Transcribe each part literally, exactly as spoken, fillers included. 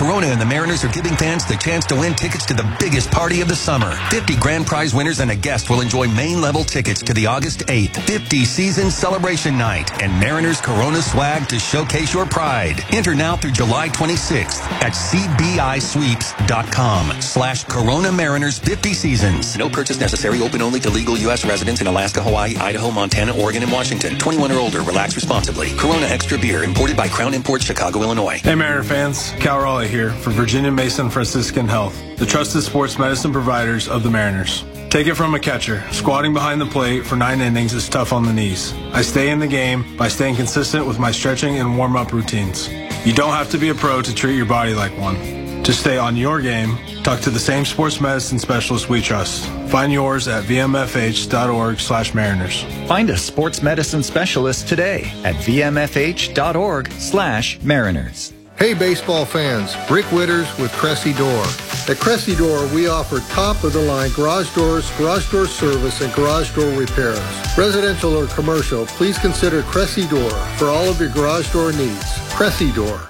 Corona and the Mariners are giving fans the chance to win tickets to the biggest party of the summer. fifty grand prize winners and a guest will enjoy main-level tickets to the August eighth fifty season celebration night and Mariners Corona swag to showcase your pride. Enter now through July twenty-sixth at cbisweeps.com slash Corona Mariners fifty seasons. No purchase necessary. Open only to legal U S residents in Alaska, Hawaii, Idaho, Montana, Oregon, and Washington. twenty-one or older. Relax responsibly. Corona Extra Beer, imported by Crown Imports, Chicago, Illinois. Hey, Mariner fans. Cal Raleigh here for Virginia Mason Franciscan Health, the trusted sports medicine providers of the Mariners. Take it from a catcher. Squatting behind the plate for nine innings is tough on the knees. I stay in the game by staying consistent with my stretching and warm-up routines. You don't have to be a pro to treat your body like one. To stay on your game, talk to the same sports medicine specialist we trust. Find yours at vmfh.org slash Mariners. Find a sports medicine specialist today at vmfh.org slash Mariners. Hey baseball fans, Rick Witters with Cressy Door. At Cressy Door, we offer top-of-the-line garage doors, garage door service, and garage door repairs. Residential or commercial, please consider Cressy Door for all of your garage door needs. Cressy Door.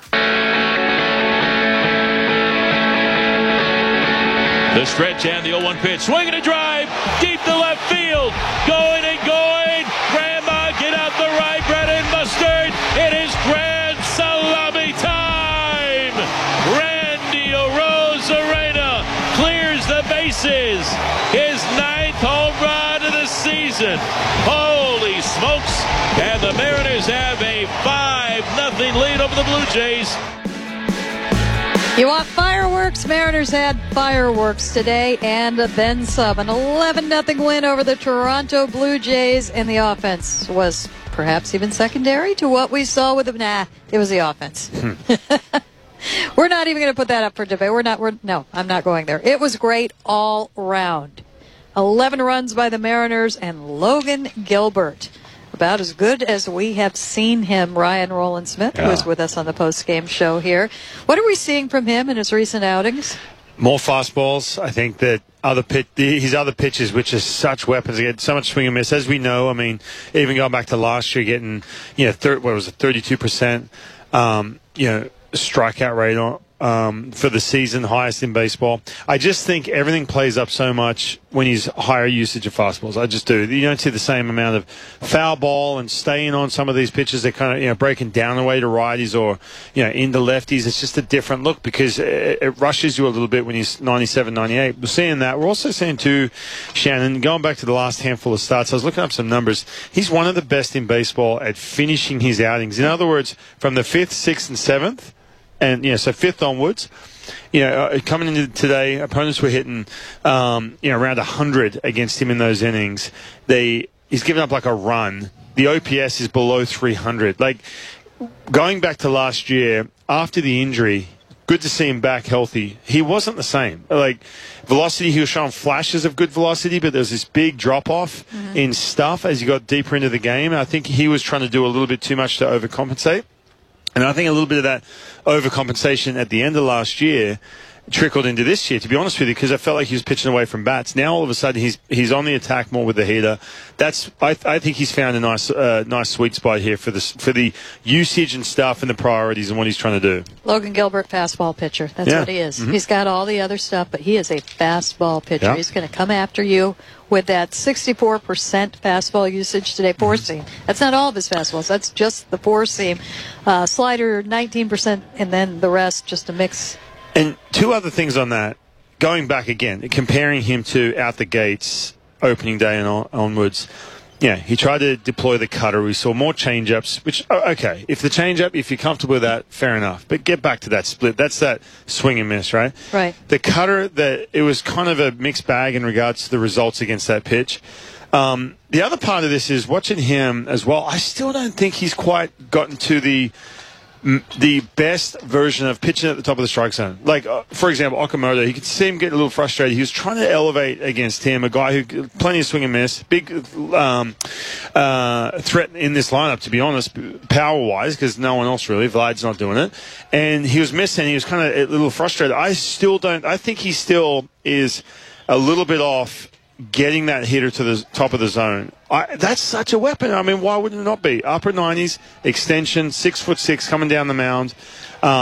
The stretch and the oh one pitch. Swinging a drive deep to left field. Going and going. Grandma, get out the right. Bread and mustard. It is grand salami time. Randy Arozarena clears the bases. His ninth home run of the season. Holy smokes. And the Mariners have a five nothing lead over the Blue Jays. You want fireworks? Mariners had fireworks today and then some. An eleven nothing win over the Toronto Blue Jays, and the offense was perhaps even secondary to what we saw with them. Nah, it was the offense. We're not even going to put that up for debate. We're not. We're no. I'm not going there. It was great all round. eleven runs by the Mariners and Logan Gilbert. About as good as we have seen him. Ryan Rowland-Smith, yeah, who is with us on the post-game show here. What are we seeing from him in his recent outings? More fastballs. I think that other pit, his other pitches, which are such weapons, get so much swing and miss. As we know, I mean, even going back to last year, getting, you know, thir- what was it, thirty-two percent, um, you know, strikeout rate on, um, for the season, highest in baseball. I just think everything plays up so much when he's higher usage of fastballs. I just do. You don't see the same amount of foul ball and staying on some of these pitches. They're kind of, you know, breaking down away to righties or, you know, into lefties. It's just a different look because it, it rushes you a little bit when he's ninety-seven, ninety-eight. We're seeing that. We're also seeing, too, Shannon, going back to the last handful of starts, I was looking up some numbers. He's one of the best in baseball at finishing his outings. In other words, from the fifth, sixth, and seventh, and, you know, so fifth onwards, you know, uh, coming into today, opponents were hitting, um, you know, around one hundred against him in those innings. They He's given up like a run. The O P S is below three hundred. Like, going back to last year, after the injury, good to see him back healthy. He wasn't the same. Like, velocity, he was showing flashes of good velocity, but there was this big drop-off mm-hmm. in stuff as he got deeper into the game. And I think he was trying to do a little bit too much to overcompensate. And I think a little bit of that overcompensation at the end of last year trickled into this year, to be honest with you, because I felt like he was pitching away from bats. Now all of a sudden he's he's on the attack more with the heater. That's I, th- I think he's found a nice uh, nice sweet spot here for this for the usage and stuff and the priorities and what he's trying to do. Logan Gilbert, fastball pitcher. That's yeah. what he is. Mm-hmm. He's got all the other stuff, but he is a fastball pitcher. Yeah. He's going to come after you with that sixty-four percent fastball usage today. Four seam. That's not all of his fastballs. That's just the four seam. Uh, slider nineteen percent, and then the rest just a mix. And two other things on that. Going back again, comparing him to out the gates, opening day and on, onwards. Yeah, he tried to deploy the cutter. We saw more change-ups, which, oh, okay, if the change-up, if you're comfortable with that, fair enough. But get back to that split. That's that swing and miss, right? Right. The cutter, that it was kind of a mixed bag in regards to the results against that pitch. Um, the other part of this is watching him as well. I still don't think he's quite gotten to the the best version of pitching at the top of the strike zone. Like, uh, for example, Okamoto, you could see him get a little frustrated. He was trying to elevate against him, a guy who, plenty of swing and miss, big um, uh, threat in this lineup, to be honest, power-wise, because no one else really, Vlad's not doing it. And he was missing, he was kind of a little frustrated. I still don't, I think he still is a little bit off getting that hitter to the top of the zone. I, that's such a weapon. I mean, why wouldn't it not be? Upper nineties, extension, six foot six, coming down the mound. Um,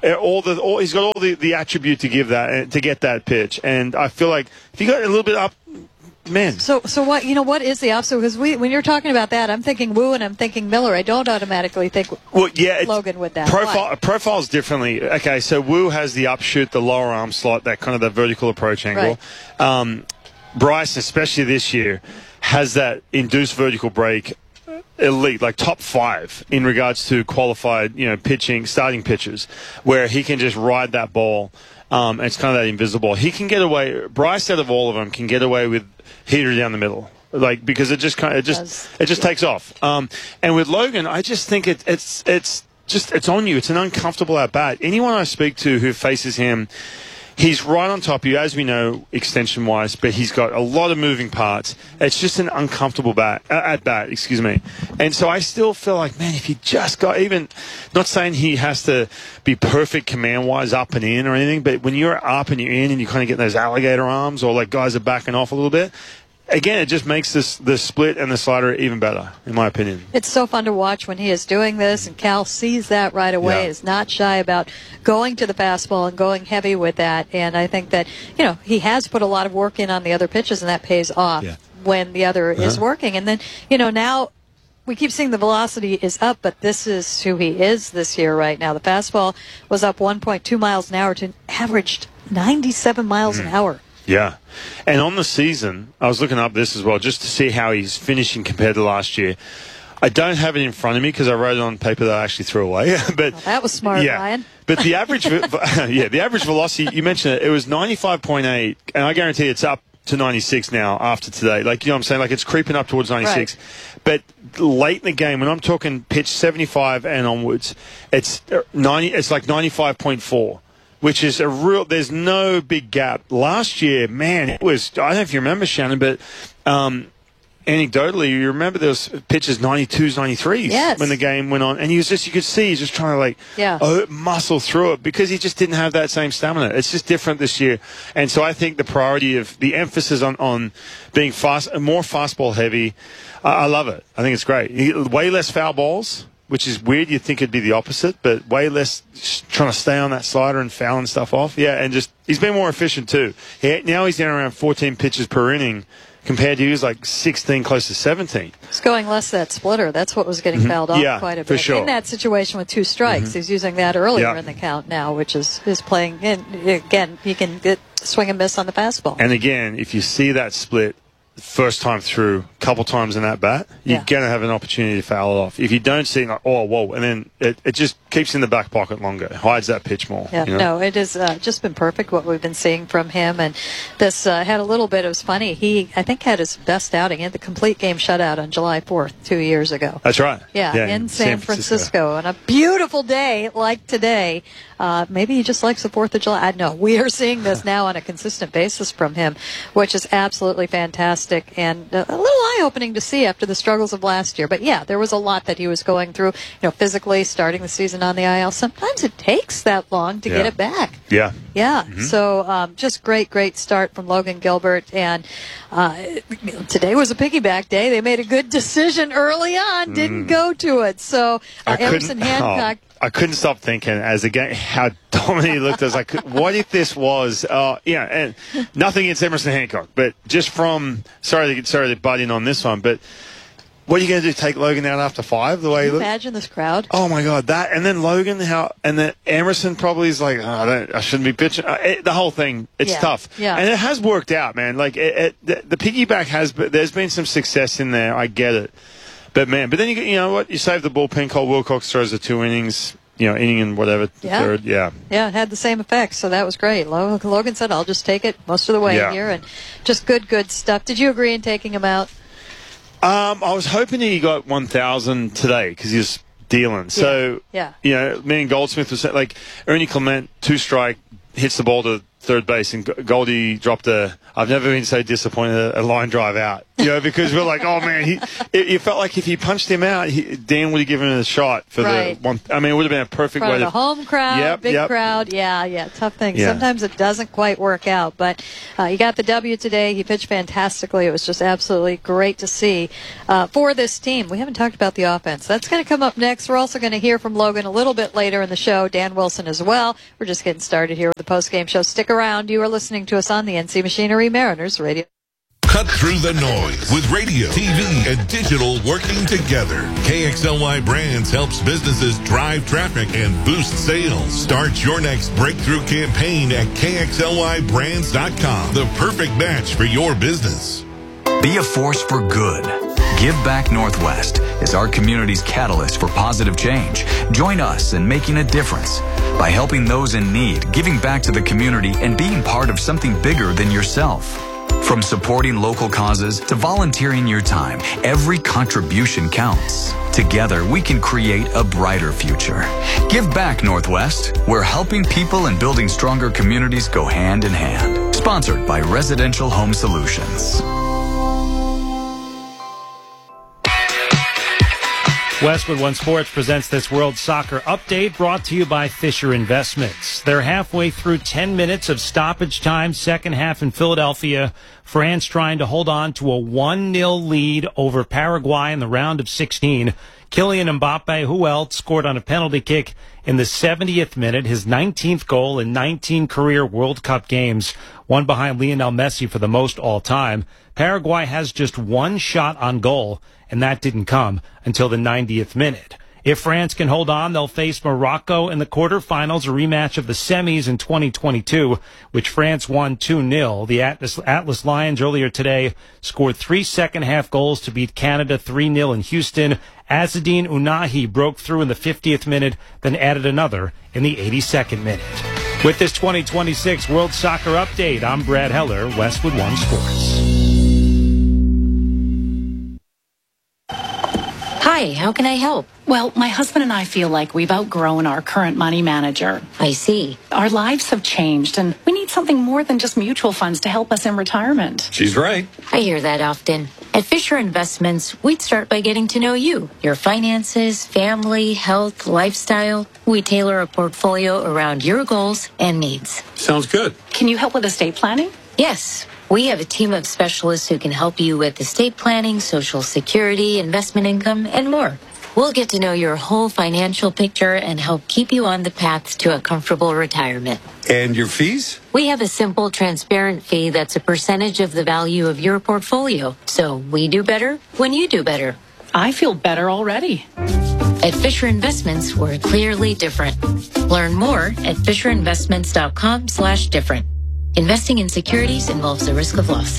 all the all, he's got all the, the attribute to give that to get that pitch, and I feel like if he got a little bit up. Man. So, so what, you know, what is the obstacle? Because we, when you're talking about that, I'm thinking Wu and I'm thinking Miller. I don't automatically think well, yeah, Logan with that. Profile, profiles differently. Okay, so Wu has the upshoot, the lower arm slot, that kind of the vertical approach angle. Right. Um, Bryce, especially this year, has that induced vertical break elite, like top five in regards to qualified, you know, pitching, starting pitchers, where he can just ride that ball. Um, and it's kind of that invisible. He can get away. Bryce, out of all of them, can get away with heater down the middle, like because it just kind of it just it just takes off. Um, and with Logan, I just think it, it's it's just it's on you. It's an uncomfortable at bat. Anyone I speak to who faces him, he's right on top of you, as we know, extension wise, but he's got a lot of moving parts. It's just an uncomfortable bat uh, at bat, excuse me. And so I still feel like, man, if he just got even, not saying he has to be perfect command wise up and in or anything, but when you're up and you're in and you kind of get those alligator arms, or like guys are backing off a little bit, again, it just makes this the split and the slider even better, in my opinion. It's so fun to watch when he is doing this, and Cal sees that right away. Yeah. Is not shy about going to the fastball and going heavy with that. And I think that, you know, he has put a lot of work in on the other pitches, and that pays off yeah. when the other uh-huh. is working. And then, you know, now we keep seeing the velocity is up, but this is who he is this year right now. The fastball was up one point two miles an hour to averaged ninety-seven miles mm. an hour. Yeah. And on the season, I was looking up this as well, just to see how he's finishing compared to last year. I don't have it in front of me because I wrote it on paper that I actually threw away. but well, that was smart, yeah. Ryan. But the average, yeah, the average velocity, you mentioned it, it was ninety-five point eight, and I guarantee it's up to ninety-six now after today. Like, you know what I'm saying? Like, it's creeping up towards ninety-six. Right. But late in the game, when I'm talking pitch seventy-five and onwards, it's ninety. It's like ninety-five point four. Which is a real, there's no big gap. Last year, man, it was, I don't know if you remember, Shannon, but um, anecdotally, you remember those pitches ninety-twos, ninety-threes yes. when the game went on. And he was just, you could see, he's just trying to like yeah. oh, muscle through it because he just didn't have that same stamina. It's just different this year. And so I think the priority of the emphasis on, on being fast, more fastball heavy, uh, I love it. I think it's great. He, way less foul balls. Which is weird. You'd think it'd be the opposite, but way less trying to stay on that slider and fouling stuff off. Yeah, and just he's been more efficient too. He, now he's down around fourteen pitches per inning compared to he was like sixteen, close to seventeen. He's going less that splitter. That's what was getting mm-hmm. fouled off yeah, quite a bit. For sure. In that situation with two strikes, mm-hmm. he's using that earlier yeah. in the count now, which is, is playing in. Again, he can get swing and miss on the fastball. And again, if you see that split first time through, a couple times in that bat, you're yeah. going to have an opportunity to foul it off. If you don't see it, like, oh, whoa, and then it, it just keeps in the back pocket longer, hides that pitch more. Yeah, you know? no, it has uh, just been perfect what we've been seeing from him. And this uh, had a little bit, it was funny, he, I think, had his best outing in the complete game shutout on July fourth, two years ago. That's right. Yeah, yeah in, in San, San Francisco. Francisco. On a beautiful day like today. Uh, maybe he just likes the fourth of July. I know. We are seeing this now on a consistent basis from him, which is absolutely fantastic and uh, a little eye-opening to see after the struggles of last year. But, yeah, there was a lot that he was going through, you know, physically starting the season on the I L. Sometimes it takes that long to yeah. get it back. Yeah. Yeah. Mm-hmm. So um, just great, great start from Logan Gilbert. And uh, today was a piggyback day. They made a good decision early on, didn't mm. go to it. So uh, Emerson Hancock. Oh. I couldn't stop thinking as again how dominant he looked. I was like, what if this was, uh, yeah, and nothing against Emerson Hancock, but just from, sorry to, sorry to butt in on this one, but what are you going to do, take Logan out after five the way Can he you looked? Imagine this crowd. Oh my God, that, and then Logan, how, and then Emerson probably is like, oh, I, don't, I shouldn't be pitching. Uh, it, the whole thing, it's yeah. tough. Yeah. And it has worked out, man. Like, it, it, the, the piggyback has, there's been some success in there. I get it. But man, but then you, you know what? You save the bullpen. Cole Wilcox throws the two innings. You know, inning and whatever, yeah. third, yeah. Yeah, it had the same effect, so that was great. Logan said, I'll just take it most of the way yeah. here, and just good, good stuff. Did you agree in taking him out? Um, I was hoping he got one thousand today, because he was dealing. So, yeah. you know, me and Goldsmith was like, Ernie Clement, two strike, hits the ball to third base, and Goldie dropped a. I've never been so disappointed, a line drive out. You know, because we're like, oh man, he. It, it felt like if he punched him out, he, Dan would have given him a shot for right. the one. I mean, it would have been a perfect way to. to. home crowd, yep, big yep. crowd, yeah, yeah, tough thing. Yeah. Sometimes it doesn't quite work out, but uh, he got the W today. He pitched fantastically. It was just absolutely great to see uh, for this team. We haven't talked about the offense. That's going to come up next. We're also going to hear from Logan a little bit later in the show. Dan Wilson as well. We're just getting started here with the post-game show. Stick around. You are listening to us on the N C Machinery Mariners Radio. Cut through the noise with radio, T V, and digital working together. K X L Y Brands helps businesses drive traffic and boost sales. Start your next breakthrough campaign at K X L Y brands dot com. The perfect match for your business. Be a force for good. Give Back Northwest is our community's catalyst for positive change. Join us in making a difference by helping those in need, giving back to the community, and being part of something bigger than yourself. From supporting local causes to volunteering your time, every contribution counts. Together, we can create a brighter future. Give Back Northwest, where helping people and building stronger communities go hand in hand. Sponsored by Residential Home Solutions. Westwood One Sports presents this World Soccer Update, brought to you by Fisher Investments. They're halfway through ten minutes of stoppage time, second half in Philadelphia. France trying to hold on to a one nil lead over Paraguay in the round of sixteen. Kylian Mbappe, who else, scored on a penalty kick in the seventieth minute, his nineteenth goal in nineteen career World Cup games, one behind Lionel Messi for the most all-time. Paraguay has just one shot on goal, and that didn't come until the ninetieth minute. If France can hold on, they'll face Morocco in the quarterfinals, a rematch of the semis in twenty twenty-two, which France won two nil. The Atlas, Atlas Lions earlier today scored three second-half goals to beat Canada three nil in Houston. Azzedine Ounahi broke through in the fiftieth minute, then added another in the eighty-second minute. With this twenty twenty-six World Soccer Update, I'm Brad Heller, Westwood One Sports. Hi, how can I help? Well, my husband and I feel like we've outgrown our current money manager. I see. Our lives have changed, and we need something more than just mutual funds to help us in retirement. She's right. I hear that often. At Fisher Investments, we'd start by getting to know you, your finances, family, health, lifestyle. We tailor a portfolio around your goals and needs. Sounds good. Can you help with estate planning? Yes. We have a team of specialists who can help you with estate planning, Social Security, investment income, and more. We'll get to know your whole financial picture and help keep you on the path to a comfortable retirement. And your fees? We have a simple, transparent fee that's a percentage of the value of your portfolio. So we do better when you do better. I feel better already. At Fisher Investments, we're clearly different. Learn more at FisherInvestments.com slash different. Investing in securities involves the risk of loss.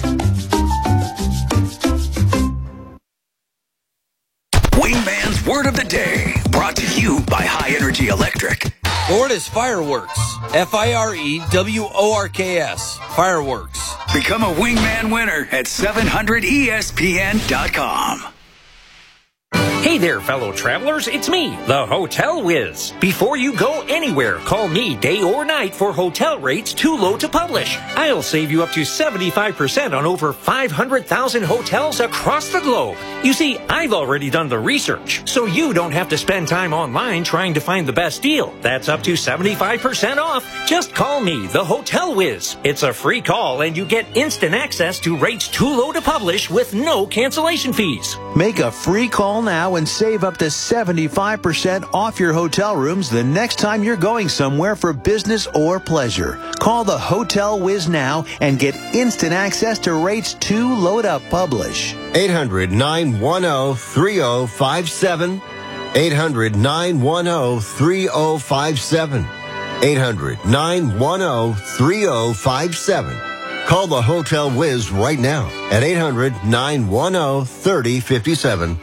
Wingman's Word of the Day, brought to you by High Energy Electric. Word is fireworks. F I R E W O R K S. Fireworks. Become a Wingman winner at seven hundred E S P N dot com. Hey there, fellow travelers. It's me, the Hotel Whiz. Before you go anywhere, call me day or night for hotel rates too low to publish. I'll save you up to seventy-five percent on over five hundred thousand hotels across the globe. You see, I've already done the research, so you don't have to spend time online trying to find the best deal. That's up to seventy-five percent off. Just call me, the Hotel Whiz. It's a free call, and you get instant access to rates too low to publish with no cancellation fees. Make a free call now and save up to seventy-five percent off your hotel rooms the next time you're going somewhere for business or pleasure. Call the Hotel Whiz now and get instant access to rates too low to publish. eight hundred, nine one zero, three zero five seven. eight hundred, nine one zero, three zero five seven. eight hundred, nine one zero, three zero five seven. Call the Hotel Whiz right now at eight hundred, nine one zero, three zero five seven.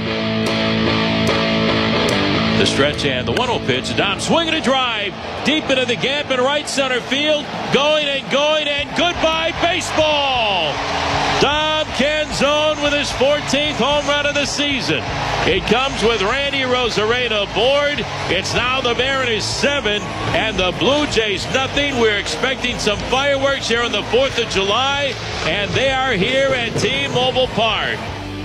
The stretch and the one oh pitch. Dom swinging a drive deep into the gap in right center field. Going and going and goodbye baseball. Dom Canzone with his fourteenth home run of the season. It comes with Randy Rosarena aboard. It's now the Mariners seven and the Blue Jays nothing. We're expecting some fireworks here on the fourth of July, and they are here at T-Mobile Park.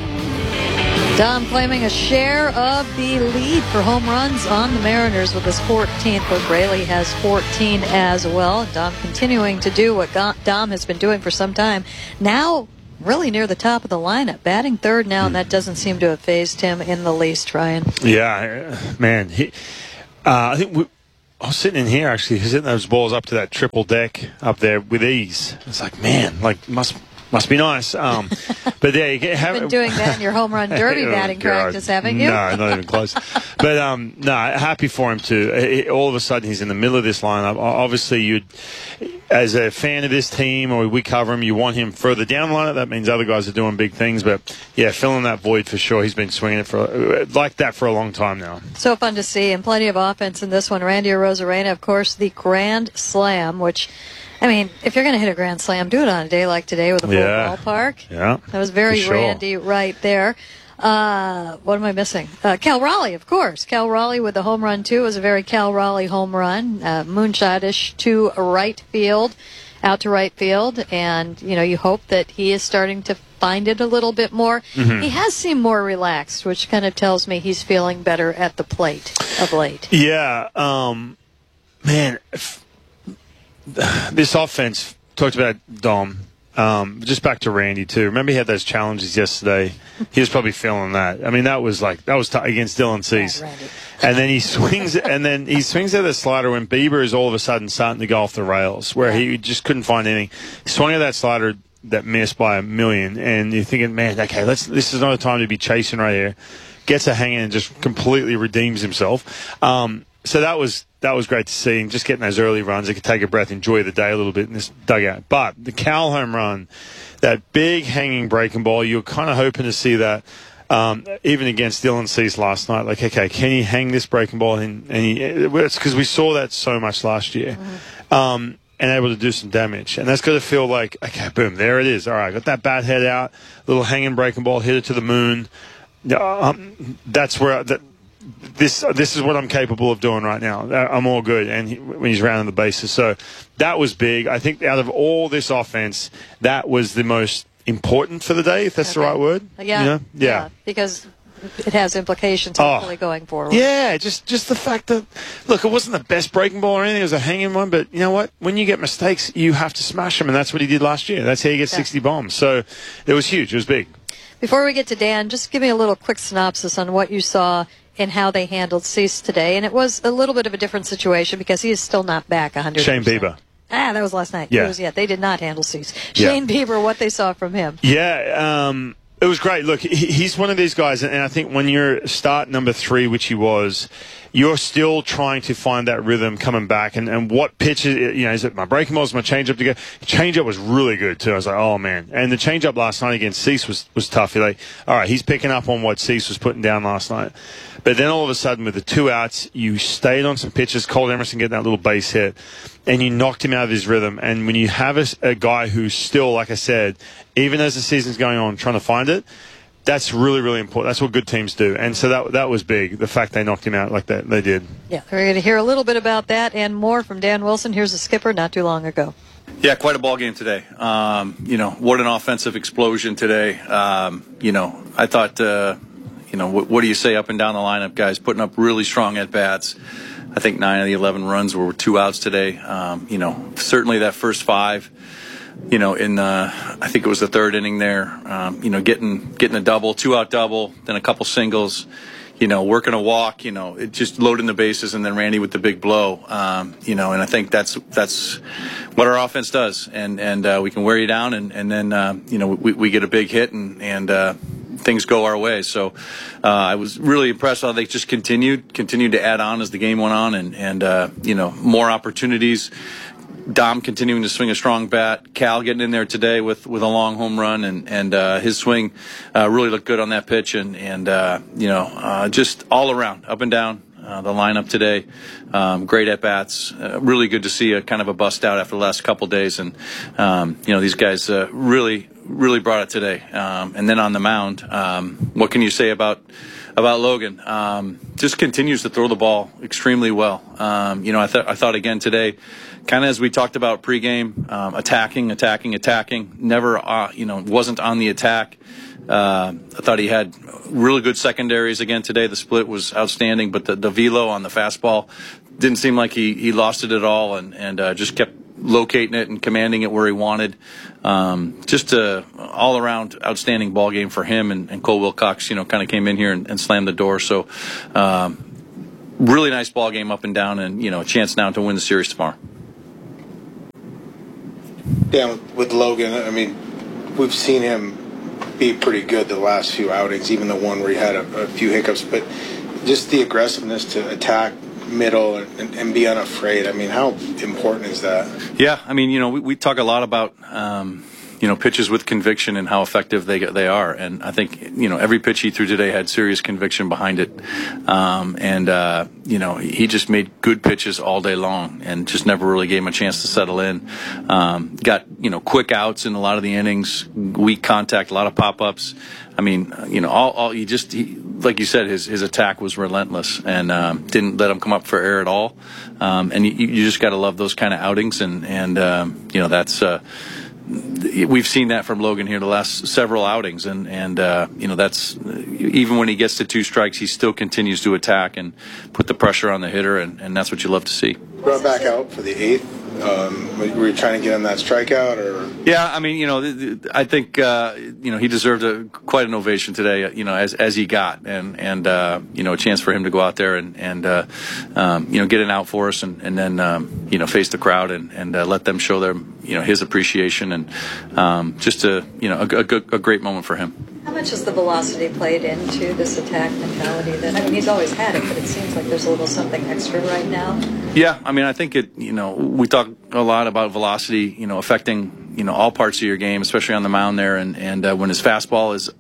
Dom claiming a share of the lead for home runs on the Mariners with his fourteenth, but Raley has fourteen as well. Dom continuing to do what Dom has been doing for some time. Now really near the top of the lineup, batting third now, and that doesn't seem to have phased him in the least, Ryan. Yeah, man. He, uh, I think we, I was sitting in here, actually, hitting those balls up to that triple deck up there with ease. It's like, man, like, must... Must be nice. Um, but yeah, you get, have, You've been doing that in your home run derby oh, batting God. practice, haven't you? No, not even close. But um, no, happy for him too. It, all of a sudden, he's in the middle of this lineup. Obviously, you, as a fan of this team, or we cover him, you want him further down the lineup. That means other guys are doing big things. But yeah, filling that void for sure. He's been swinging it for like that for a long time now. So fun to see, and plenty of offense in this one. Randy Rosarena, of course, the Grand Slam, which. I mean, if you're going to hit a grand slam, do it on a day like today with a full yeah. ballpark. Yeah, that was very sure. Randy right there. Uh, what am I missing? Uh, Cal Raleigh, of course. Cal Raleigh with the home run, too. It was a very Cal Raleigh home run. Uh, moonshot-ish to right field, out to right field. And, you know, you hope that he is starting to find it a little bit more. Mm-hmm. He has seemed more relaxed, which kind of tells me he's feeling better at the plate of late. Yeah, um, man, if, this offense, talked about Dom, um, just back to Randy too. Remember he had those challenges yesterday? He was probably feeling that. I mean, that was like, that was t- against Dylan Cease. Yeah, and then he swings, and then he swings at the slider when Bieber is all of a sudden starting to go off the rails, where he just couldn't find anything. He swung at that slider that missed by a million, and you're thinking, man, okay, let's, this is not a time to be chasing right here. Gets a hang in and just completely redeems himself. Um, so that was, That was great to see, and just getting those early runs. He could take a breath, enjoy the day a little bit in this dugout. But the Cal home run, that big hanging breaking ball, you were kind of hoping to see that um, even against Dylan Cease last night. Like, okay, can he hang this breaking ball? And, and he, it's because we saw that so much last year. Mm-hmm. Um, and able to do some damage. And that's got to feel like, okay, boom, there it is. All right, got that bat head out, little hanging breaking ball, hit it to the moon. Um, that's where... That, This this is what I'm capable of doing right now. I'm all good, and he, when he's rounding the bases. So that was big. I think out of all this offense, that was the most important for the day, if that's okay. the right word. Yeah. You know? yeah. Yeah. Because it has implications hopefully oh. going forward. Yeah, just, just the fact that, look, it wasn't the best breaking ball or anything. It was a hanging one, but you know what? When you get mistakes, you have to smash them, and that's what he did last year. That's how you get yeah. sixty bombs. So it was huge. It was big. Before we get to Dan, just give me a little quick synopsis on what you saw and how they handled Cease today. And it was a little bit of a different situation because he is still not back one hundred percent. Shane Bieber. Ah, that was last night. Yeah. It was, yeah, they did not handle Cease. Yeah. Shane Bieber, what they saw from him. Yeah, um, it was great. Look, he, he's one of these guys, and I think when you're start number three, which he was, you're still trying to find that rhythm coming back. And, and what pitch, is, you know, is it my breaking ball, is my changeup to go? Changeup was really good, too. I was like, oh, man. And the changeup last night against Cease was, was tough. You're like, all right, he's picking up on what Cease was putting down last night. But then all of a sudden, with the two outs, you stayed on some pitches, Cole Emerson getting that little base hit, and you knocked him out of his rhythm. And when you have a, a guy who's still, like I said, even as the season's going on, trying to find it, that's really, really important. That's what good teams do. And so that that was big, the fact they knocked him out like that. They did. Yeah, we're going to hear a little bit about that and more from Dan Wilson. Here's the skipper not too long ago. Yeah, quite a ball game today. Um, you know, what an offensive explosion today. Um, you know, I thought, uh, you know, what, what do you say up and down the lineup, guys, putting up really strong at-bats. I think nine of the eleven runs were two outs today. Um, you know, certainly that first five, you know, in the, I think it was the third inning there, um, you know, getting getting a double, two-out double, then a couple singles, you know, working a walk, you know, it just loading the bases, and then Randy with the big blow, um, you know, and I think that's that's what our offense does, and and uh, we can wear you down, and and then uh, you know we, we get a big hit, and and uh, things go our way. So uh, I was really impressed how they just continued continued to add on as the game went on, and and uh, you know, more opportunities. Dom continuing to swing a strong bat. Cal getting in there today with, with a long home run, and and uh, his swing uh, really looked good on that pitch, and and uh, you know uh, just all around, up and down uh, the lineup today. Um, great at bats. Uh, really good to see a kind of a bust out after the last couple days, and um, you know these guys uh, really really brought it today. Um, and then on the mound, um, what can you say about about Logan? Um, just continues to throw the ball extremely well. Um, you know, I thought I thought again today, kind of as we talked about pregame, um, attacking, attacking, attacking. Never, uh, you know, wasn't on the attack. Uh, I thought he had really good secondaries again today. The split was outstanding, but the, the velo on the fastball didn't seem like he, he lost it at all, and, and uh, just kept locating it and commanding it where he wanted. Um, just a all-around outstanding ball game for him, and, and Cole Wilcox, you know, kind of came in here and, and slammed the door. So um, really nice ball game up and down, and, you know, a chance now to win the series tomorrow. Yeah, with Logan, I mean, we've seen him be pretty good the last few outings, even the one where he had a, a few hiccups, but just the aggressiveness to attack middle and, and, and be unafraid. I mean, how important is that? Yeah, I mean, you know, we, we talk a lot about, um, you know, pitches with conviction and how effective they they are. And I think, you know, every pitch he threw today had serious conviction behind it. Um, and, uh, you know, he just made good pitches all day long and just never really gave him a chance to settle in. Um, got, you know, quick outs in a lot of the innings, weak contact, a lot of pop-ups. I mean, you know, all, all he just, he, like you said, his his attack was relentless and um, didn't let him come up for air at all. Um, and you, you just got to love those kind of outings. And, and um, you know, that's, uh, we've seen that from Logan here the last several outings, and and uh, you know, that's even when he gets to two strikes, he still continues to attack and put the pressure on the hitter, and, and that's what you love to see. Brought back out for the eighth. Um, were you trying to get him that strikeout, or? Yeah, I mean, you know, I think uh, you know, he deserved a quite an ovation today. You know, as as he got, and and uh, you know, a chance for him to go out there and and uh, um, you know, get an out for us, and and then um, you know, face the crowd and and uh, let them show their, you know, his appreciation, and um, just a you know a, a, a great moment for him. How much has the velocity played into this attack mentality? That I mean, he's always had it, but it seems like there's a little something extra right now. Yeah, I mean, I think it. You know, we talk a lot about velocity, you know, affecting, you know, all parts of your game, especially on the mound there, and and uh, when his fastball is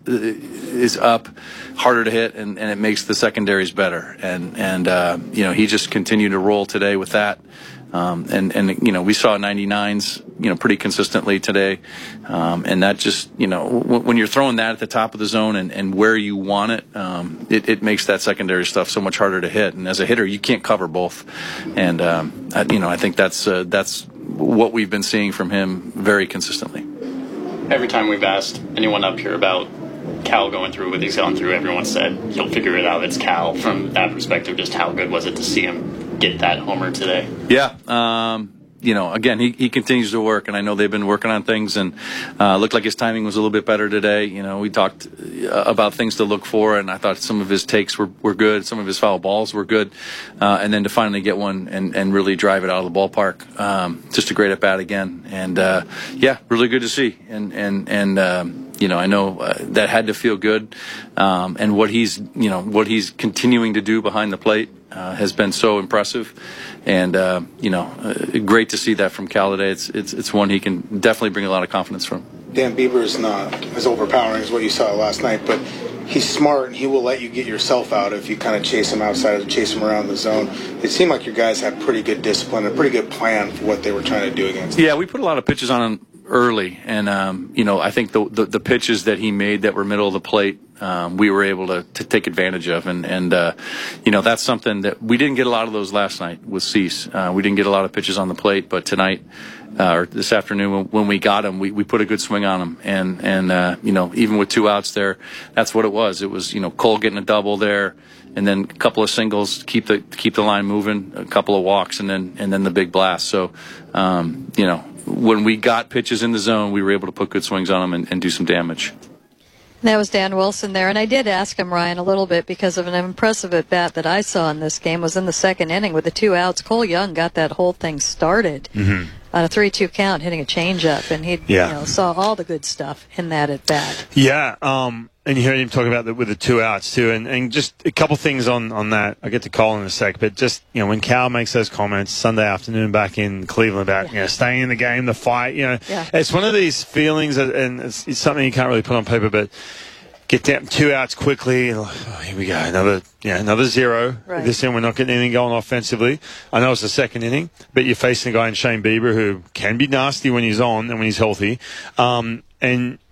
is up, harder to hit, and, and it makes the secondaries better, and and uh, you know, he just continued to roll today with that. Um, and, and, you know, we saw ninety-nines, you know, pretty consistently today. Um, and that just, you know, w- when you're throwing that at the top of the zone and, and where you want it, um, it, it makes that secondary stuff so much harder to hit. And as a hitter, you can't cover both. And, um, I, you know, I think that's, uh, that's what we've been seeing from him very consistently. Every time we've asked anyone up here about Cal going through what he's gone through, everyone said he'll figure it out. It's Cal. From that perspective, just how good was it to see him get that homer today? Yeah. Um, you know, again, he, he continues to work, and I know they've been working on things, and uh, looked like his timing was a little bit better today. You know, we talked about things to look for, and I thought some of his takes were, were good, some of his foul balls were good, uh, and then to finally get one and, and really drive it out of the ballpark, um, just a great at bat again, and uh, yeah, really good to see, and and and. Um, You know, I know uh, that had to feel good, um, and what he's, you know, what he's continuing to do behind the plate uh, has been so impressive, and uh, you know, uh, great to see that from Cal today. It's it's it's one he can definitely bring a lot of confidence from. Dan Bieber is not as overpowering as what you saw last night, but he's smart and he will let you get yourself out if you kind of chase him outside, chase him around the zone. It seemed like your guys had pretty good discipline, a pretty good plan for what they were trying to do against him. Yeah, we put a lot of pitches on him early, and um, you know, I think the, the the pitches that he made that were middle of the plate, um, we were able to, to take advantage of, and and uh, you know, that's something that we didn't get a lot of those last night with Cease. Uh, we didn't get a lot of pitches on the plate, but tonight uh, or this afternoon when, when we got him, we, we put a good swing on him, and and uh, you know, even with two outs there, that's what it was. It was, you know, Cole getting a double there, and then a couple of singles, keep the keep the line moving, a couple of walks, and then and then the big blast. So um, you know, when we got pitches in the zone, we were able to put good swings on them and, and do some damage. That was Dan Wilson there, and I did ask him, Ryan, a little bit because of an impressive at-bat that I saw in this game was in the second inning with the two outs. Cole Young got that whole thing started mm-hmm. on a three two count, hitting a changeup, and he yeah. you know, saw all the good stuff in that at-bat. Yeah, um, and you heard him talk about the, with the two outs, too, and, and just a couple things on, on that. I'll get to Cole in a sec, but just, you know, when Cal makes those comments Sunday afternoon back in Cleveland about, yeah. you know, staying in the game, the fight, you know, yeah. it's one of these feelings, that, and it's, it's something you can't really put on paper, but get down two outs quickly, and like, oh, here we go, another, yeah, another zero. Right. This inning, we're not getting anything going offensively. I know it's the second inning, but you're facing a guy in Shane Bieber who can be nasty when he's on and when he's healthy, um, and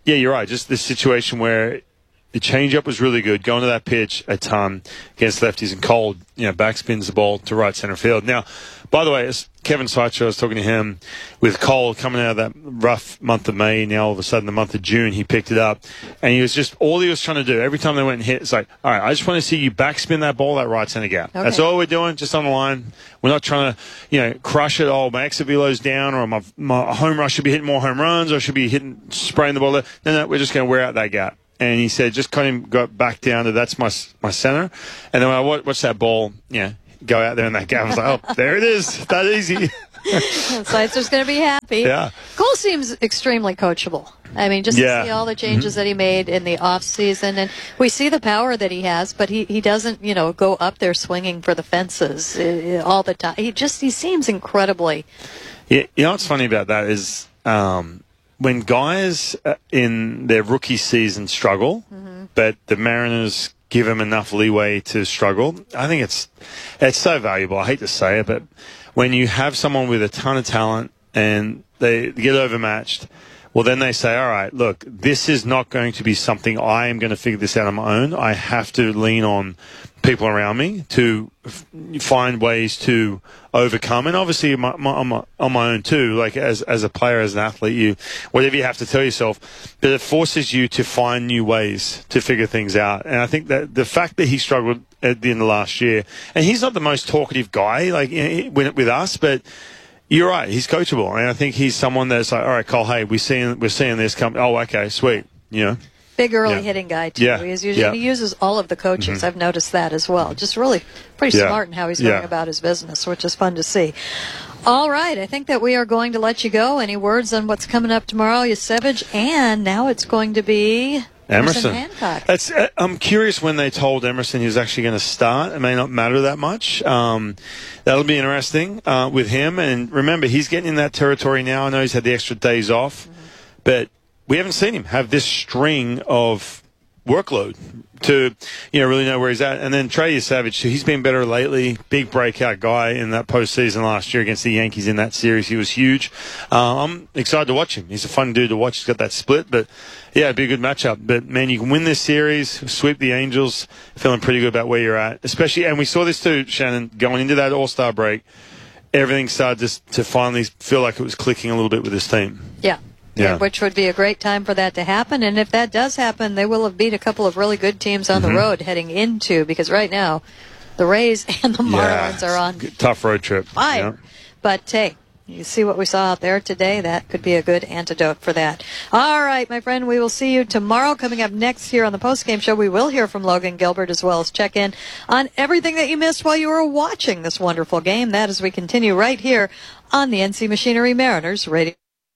yeah, you're right. Just this situation where the changeup was really good, going to that pitch a ton against lefties, and Cole, you know, backspins the ball to right center field. Now, by the way, as Kevin Seicher, I was talking to him with Cole coming out of that rough month of May. Now, all of a sudden, the month of June, he picked it up. And he was just, all he was trying to do, every time they went and hit, it's like, all right, I just want to see you backspin that ball, that right center gap. Okay. That's all we're doing, just on the line. We're not trying to, you know, crush it. Oh, my exit velo's down, or my, my home rush should be hitting more home runs, or I should be hitting, spraying the ball there. No, no, we're just going to wear out that gap. And he said, just kind of got back down to that's my my center. And then when I watched that ball, yeah, go out there in that gap, I was like, oh, there it is. That easy. Seitzer's going to be happy. Yeah. Cole seems extremely coachable. I mean, just yeah. to see all the changes mm-hmm. that he made in the off season, and we see the power that he has, but he, he doesn't, you know, go up there swinging for the fences uh, all the time. He just he seems incredibly. Yeah, you know what's funny about that is. Um, When guys in their rookie season struggle, mm-hmm. but the Mariners give them enough leeway to struggle, I think it's it's so valuable. I hate to say it, but when you have someone with a ton of talent and they get overmatched, well, then they say, all right, look, this is not going to be something I am going to figure this out on my own. I have to lean on people around me to f- find ways to overcome, and obviously my, my, on, my, on my own too, like as as a player, as an athlete, you whatever you have to tell yourself, but it forces you to find new ways to figure things out. And I think that the fact that he struggled at the end of last year, and he's not the most talkative guy like with, with us, but you're right, he's coachable, and I think he's someone that's like, all right, Cole, hey, we're seeing we're seeing this come. Oh, okay, sweet, you know. Big early yeah. hitting guy, too. Yeah. He's usually, yeah. He uses all of the coaches. Mm-hmm. I've noticed that as well. Just really pretty yeah. smart in how he's going yeah. about his business, which is fun to see. All right. I think that we are going to let you go. Any words on what's coming up tomorrow, Yusevich? And now it's going to be Emerson, Emerson Hancock. That's, I'm curious when they told Emerson he was actually going to start. It may not matter that much. Um, that'll be interesting uh, with him. And remember, he's getting in that territory now. I know he's had the extra days off, mm-hmm. but we haven't seen him have this string of workload to, you know, really know where he's at. And then Trey Yusevich, he's been better lately. Big breakout guy in that postseason last year against the Yankees in that series. He was huge. Uh, I'm excited to watch him. He's a fun dude to watch. He's got that split, but yeah, it'd be a good matchup. But man, you can win this series, sweep the Angels, feeling pretty good about where you're at. Especially, and we saw this too, Shannon, going into that All-Star break, everything started to, to finally feel like it was clicking a little bit with this team. Yeah. Yeah. Which would be a great time for that to happen. And if that does happen, they will have beat a couple of really good teams on mm-hmm. the road heading into, because right now the Rays and the Marlins yeah, are on tough road trip. Fire. Yeah. But hey, you see what we saw out there today. That could be a good antidote for that. All right, my friend, we will see you tomorrow. Coming up next here on the postgame show, we will hear from Logan Gilbert, as well as check in on everything that you missed while you were watching this wonderful game. That as we continue right here on the N C Machinery Mariners Radio.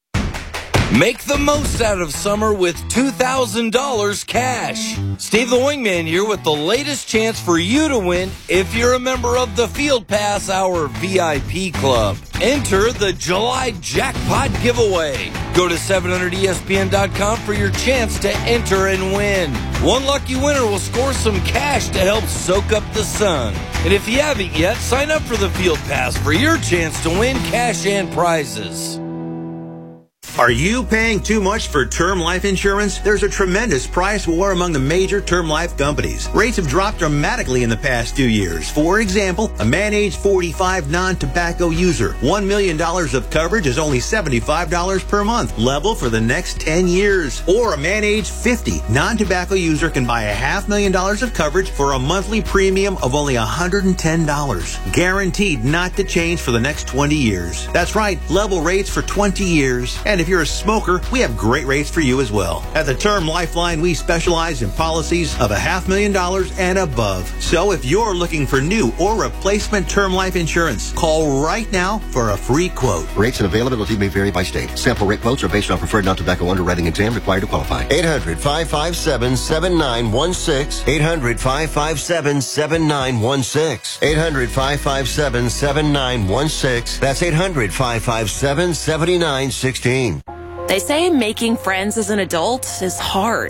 Make the most out of summer with two thousand dollars cash. Steve the Wingman here with the latest chance for you to win if you're a member of the Field Pass Hour V I P Club. Enter the July Jackpot Giveaway. Go to seven hundred E S P N dot com for your chance to enter and win. One lucky winner will score some cash to help soak up the sun. And if you haven't yet, sign up for the Field Pass for your chance to win cash and prizes. Are you paying too much for term life insurance? There's a tremendous price war among the major term life companies. Rates have dropped dramatically in the past few years. For example, a man age forty-five non-tobacco user, one million dollars of coverage is only seventy-five dollars per month, level for the next ten years. Or a man age fifty non-tobacco user can buy a half million dollars of coverage for a monthly premium of only one hundred ten dollars. Guaranteed not to change for the next twenty years. That's right, level rates for twenty years. And if you're a smoker, we have great rates for you as well. At the Term Lifeline, we specialize in policies of a half million dollars and above. So if you're looking for new or replacement term life insurance, call right now for a free quote. Rates and availability may vary by state. Sample rate quotes are based on preferred non-tobacco underwriting exam required to qualify. eight hundred, five five seven, seven nine one six. eight hundred, five five seven, seven nine one six. eight hundred, five five seven, seven nine one six. That's eight hundred, five five seven, seven nine one six. They say making friends as an adult is hard.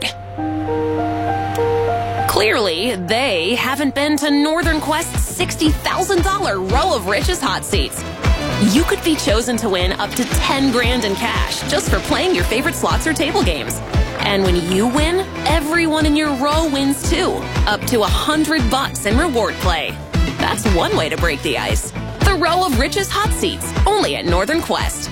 Clearly, they haven't been to Northern Quest's sixty thousand dollars Row of Riches hot seats. You could be chosen to win up to ten grand in cash just for playing your favorite slots or table games. And when you win, everyone in your row wins too. Up to a hundred bucks in reward play. That's one way to break the ice. The row of richest hot seats, only at Northern Quest.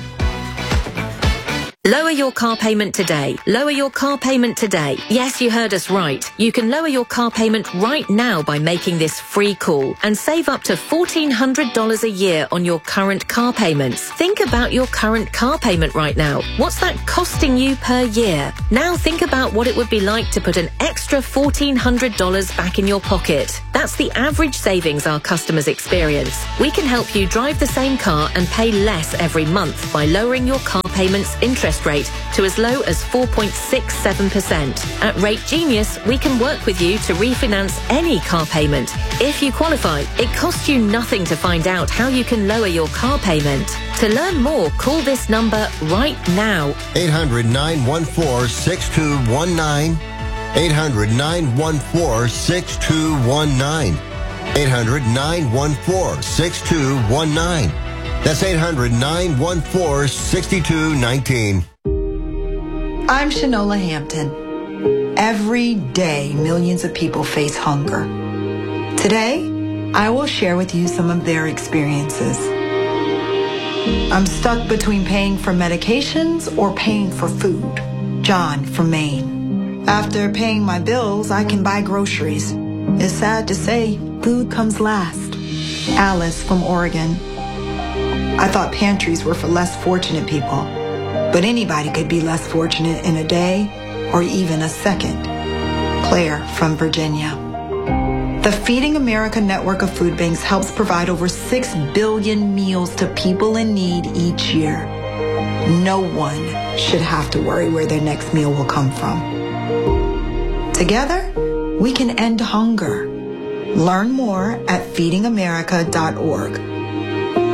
Lower your car payment today. Lower your car payment today. Yes, you heard us right. You can lower your car payment right now by making this free call and save up to fourteen hundred dollars a year on your current car payments. Think about your current car payment right now. What's that costing you per year? Now think about what it would be like to put an extra fourteen hundred dollars back in your pocket. That's the average savings our customers experience. We can help you drive the same car and pay less every month by lowering your car payments interest rate to as low as four point six seven percent. At Rate Genius, we can work with you to refinance any car payment. If you qualify, it costs you nothing to find out how you can lower your car payment. To learn more, call this number right now. eight hundred, nine one four, six two one nine. eight hundred, nine one four, six two one nine. eight hundred, nine one four, six two one nine. That's eight hundred, nine one four, six two one nine. I'm Shanola Hampton. Every day, millions of people face hunger. Today, I will share with you some of their experiences. I'm stuck between paying for medications or paying for food. John from Maine. After paying my bills, I can buy groceries. It's sad to say, food comes last. Alice from Oregon. I thought pantries were for less fortunate people, but anybody could be less fortunate in a day or even a second. Claire from Virginia. The Feeding America network of food banks helps provide over six billion meals to people in need each year. No one should have to worry where their next meal will come from. Together, we can end hunger. Learn more at feeding america dot org.